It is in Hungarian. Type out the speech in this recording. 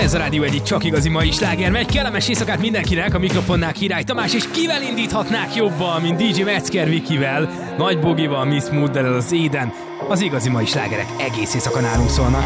Ez a Rádió egyik csak igazi mai sláger megy. Kellemes éjszakát mindenkinek, a mikrofonnál Király Tamás, és kivel indíthatnák jobban, mint DJ Metzger Vikivel, Nagy Bogival, Miss Mooddel, az Éden. Az igazi mai slágerek egész éjszaka nálunk szólnak.